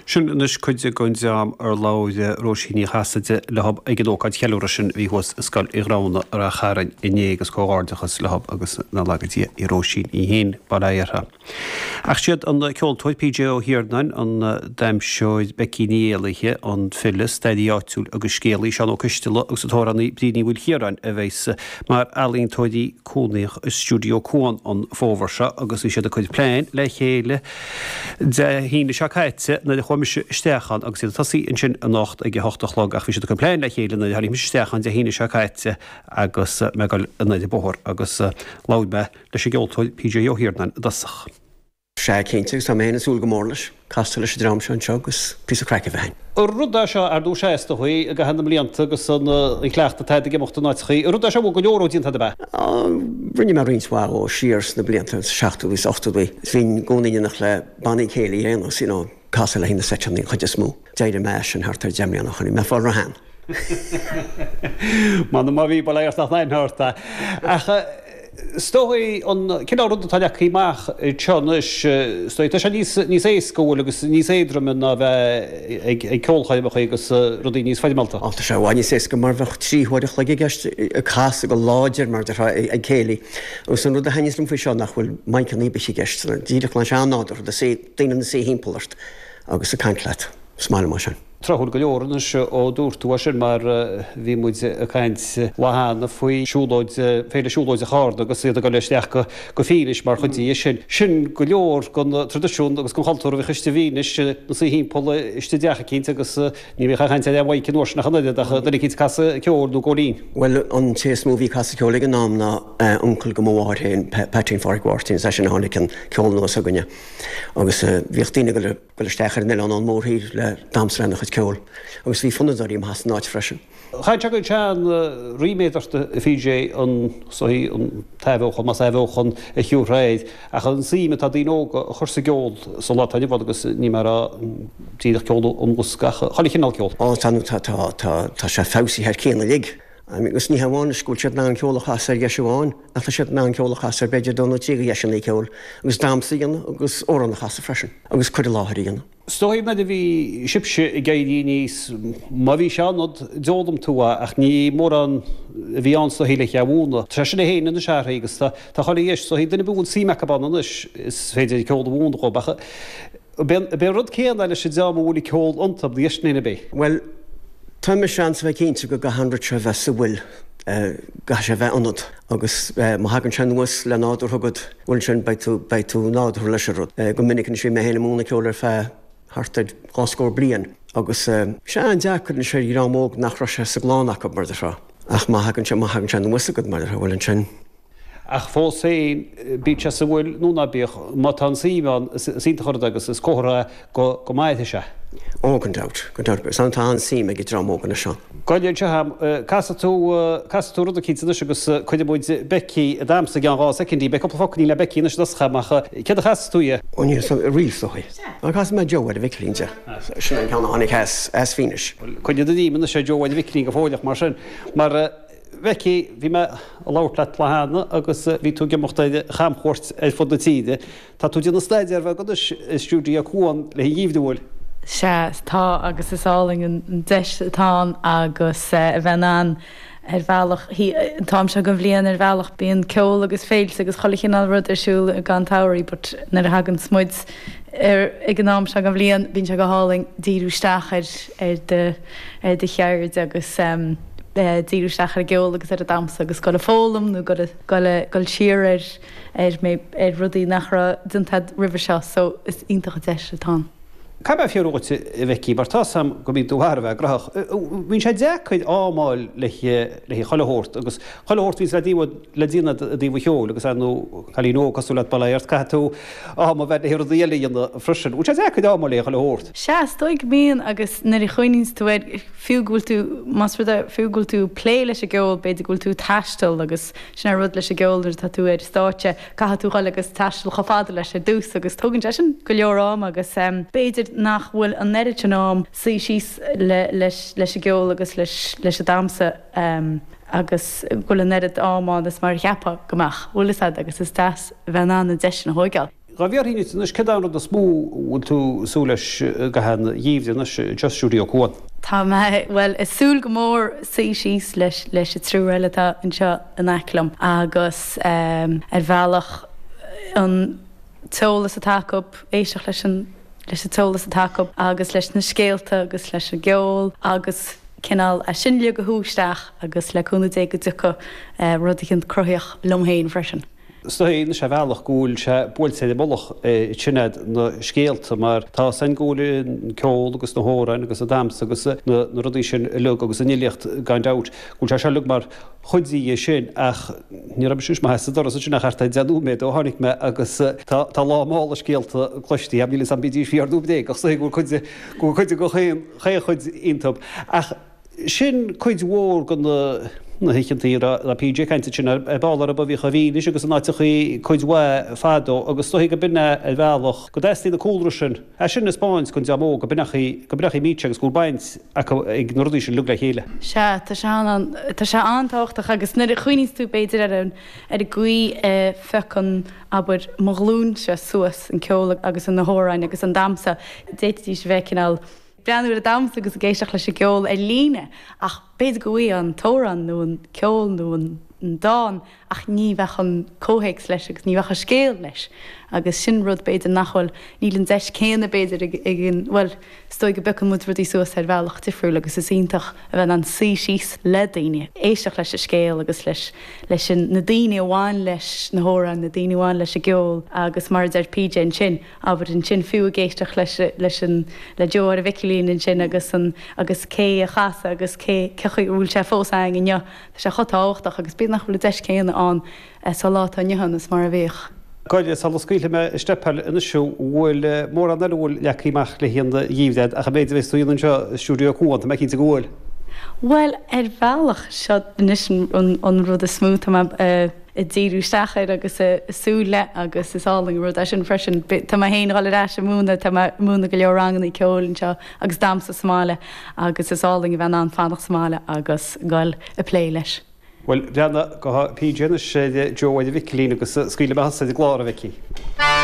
Sin nus chuide gointeam ar láide Róisíní chasaide lehab ag dóáid cheúra sin bhí hos scal i rána ar a charan iné agus cóáardachas lehab agus na lagadtí i Róisín í hén baréartha. Ach siad an ceoltóid PGO hiarnain an daimseoid becíníalaithe an Phyllis Steady áitiúil agus scéalaí sean ó cistile agus atórannaí bríní bhfuil hiarrain a bheits mar alíonn tóidí cúnaíoch i stúdio cúan an fómharsa agus í siad a chuid pléin le chéile de hína se caite na de chuimiise steachan agus iad tasí in sin a nacht ag hochtachlog ach bhí siad a pléin le chéile na harí steachan de hína se caite agus meáil na de bóthir agus láidbe leis sé geoltóid PGO hiarnain dasach. Sé cinnte tá ména súl go mórlas, castal leis drám se an segus pí a creice bhein. Rudá seo ar dú séasta chuí a go hena mlíanta agus an chleachta teide g mochtta náidchaí. Rudá seo go leorúdíonnta de bheith. Rinne mar rinsá ó sirs na blianta 6úís 8úí. Hín gúnaine nach le bannaí chéala réanú sin ó casal le hína sechaní chuide smú. Déidir meis an hartar deimlíanach chuí me fá rahan. Man má bhí baléir nach nainthirta. Stói an cinná rud talachí meach teannis stoit sé níos écóil agus níos édramin a bheith ag ceolchaimach agus rudí níos feidimalta. Alta se bhhaine sé go mar bheith tríhuiideach le gist a casa go láidir mar ag chéala. Gus an rud a hainelum fao seo nach bhfuil maicin níbe sé gist. Díireach le seán náidir de sé daanaan sé hímpolart agus a caiintleat smáile mar sin. Trahul go leornas ó dúirtú sin mar bhí muid a caiint lehanana faoi siúlóid féidir siúlóid a cháda agus iad go leisteach go fílis mar chudí sin go leor gon tradiisiún agus go haltúir bhí chuiste bhínis na sé hímpol iste deacha cinnte agus ní bhí chainte a bhaid cinúir na chanaideach dana cí casa ceorú goín. Well an téas móví casa ceolaigh an nám na uncle go móthhéin Patrick Farquhartin sé sin hánig an ceolna a gunne. Agus bhíochtíine go leistechar in an mórthaí le damsrennach ceol, agus bhí funadaí has náid freisin. Chaid go tean riméidirta a FJ an taimhchan mas éhchan a hiú réid a chu an síime tá díó chusa geol san látainine bhd agus ní mar tíidir ceolú omguscacha chaí cinál ceol. Tanú tá sé fásaí ar céanna lig. Agus ní hamháin scúil siad ná an ceolachas ar geisiúháin, a tá siad ná an ceolachas ar beidir donna tí dhéisina ceol, agus dámsaíon agus óranna chasa freisin, agus chuir láthiríon. Stohíb na de bhí sibse i gaiidí níos má bhí seanad dódam túa ach ní mór an bhí ansta héile cheabhúna. Tre sin héana na seair agus tá chola éis so hí duna bhún símeach ban is féidir ceol bhúna go bacha. Bé rud céan leis sé deam bhúla ceol antab dhéisna bé. Well, tá me seans bheith cinnte go 100 tre bheith sa bhfuil ga sé bheith anad agus má hagann sin nuas le náidir thugad bhfuil sin beitú náidir leis rud. Go minic sé mé héna múna ceolar fé hartid gáscóir blian agus sé an deacainn sé rámóg nach sé sa glánach go mar rá. Ach má hagann sin nuas go mar bhfuil sin. Ach fó sé bí se sa bhfuil núna bíoch má tá síán sínta chud agus is córa go maiithe se. Ó go dat san tá an síime go rámógan na seo. Gáil se casa tú rud a cína agus chuide buid becí a dámsa gá secondí be focaní le becí na chaach ce a chas túie. Ó ní riomhsóí. An cas me Joe a bhiclínte sin an cheanna hánig as fínis. Chuide dína sé Joeid bhiclín go fóileach mar sin mar Veci bhí me a láirlaat lehanana agus bhí tú gemochtaide chamchóirt ar fud na tíide, Tá tú déanana sléidir bheith go stúdio chuáin le dhíomhdúil. Se tá agus isáling an deistá agus bhenan ar bhealach tám se go bhblion ar bhealach bíon ceol agus féil agus cholichinál rud arsúil a gan tairí, but nar a hagan smuid ag an nám se go bhblion bín se go háling díúisteach ar de cheird agus díúisteach ar geol agus ar a damsa agus go le fólam nó go siar ar rudí nachra duntad river seo, so is iontacha deistá. Cai bheith fiúirte i bheitcí mar tá sam go bíon túthar bheith grach. Bhín sé dechuid ámáil le cholathirt agus cholathirt vís le díomh le dína a díomh cheol agus anú chalíó cosú le bailart caitú á bheith le hirir dhéalaíonna frisin. Ú sé dechuid ámáil le cholathirt. Se stoig bíon agus nar i chuoinís tú fiúgúil tú mas fiúgúil tú plé leis a geol beidir gúil tú taistal agus sin rud leis a geolir tá tú státe caitha tú choil agus taistal chofáda leis a dús agus tugann sin go leorrám agus beidir nach bhfuil an neidir nám sí síos leis a geol agus leis a damsa agus bhfuil an neidir ámán is mar cheappa gomach bhfuil agus is tas bheanna deis na hóigeal. Gabhíorthaí is ceadán do smú bhfuil tú súlais gahan díomh na justúí ócóin. Tá well is súil go mór sí síos leis a trúile tá anseo an elumm agus bhealach an tólas a takeop éisteach leis a tólas a takeop agus leis na scéalta agus leis a geol agus cinál a sinle go húisteach agus leúna dé go ducha rud cinn cruthíoch lomhéin freisin. Stohíon sé bhealach gúil se bhil sé bolach sinad na scéalta mar tá san gúil ceol agus na hórain agus a dams agus na rudí sin le agus aníocht gaiindát gúil se lu mar chuidí sin ach ní rab siús mai doras sin nach charta deúméid ó tháinig me agus tá lá mála scéalta chluistí a bhí an bidí fiardúdé agus gúil chuide go chuid intab ach sin chuid mhór go na hiicintí a PJ caiinte sin ballar a bhí chavín is agus an áitichaí chuidhha fádó agus stoí go binne a bhealach go déí na córa sin a sin na Spáins chun deamó go binachaí míte agus gúbaint ag nóí sin lugla chéile. Se Tá se antáchtach agus nu a chuoine tú beidir ar a gcuí fechan aber marlún se suas an ceola agus an na hórain agus an damsa déití se bheitcinál breanú a damsa agus a géisteach leis geol líne ach beidir go bhí an tóran nó an ceol nó an dáin ach ní bhechan cóhéics leis agus ní bhecha scéal leis agus sin rud beidir nachhfuil níl an deis céanna beidir bhfuil stoi go bechan mud rudí suas ar bhealach difriúil agus is ítach a bheith an sí síos le daine éisteach leis a scéal agus leis na daine bháin leis na hóran na daine bháin leis a geol agus mar ar PJ an sin aber an sin fiú géisteach leis le deor a bhicilín in sin agus cé a chaasa agus cechuí úil sé fósáin inneo Tá sé chotáchtach agus bíad nachhfuil deis céanna an sa látá nehannas mar a bhéoch. Gaile sal scuile me stepel ina siú bhfuil mór an bhfuil leachíach le híonna díomhdead a beidir bhééis túíonn seo stúdio cuaanta me cinnta gháil. Well bhealach seo níos an rud a smú i ddíú stachaid agus súle agus isáling rud sin freisin Tá héon gáil éis múna múna go leorrangaí ceolinn seo agus damsa smáile agus isáling bheit an fannach smáile agus gáil a plé leis. Well, Rianna go PJ sé Joe bhiclín agus scuile me sa glár a bhici.